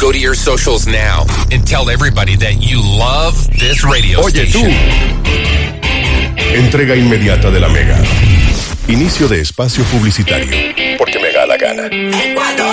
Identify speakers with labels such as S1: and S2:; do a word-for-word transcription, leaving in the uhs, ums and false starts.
S1: Go to your socials now and tell everybody that you love this radio
S2: Oye,
S1: station.
S2: Tú. Entrega inmediata de la Mega. Inicio de espacio publicitario. Porque me da la gana.
S3: Ecuador.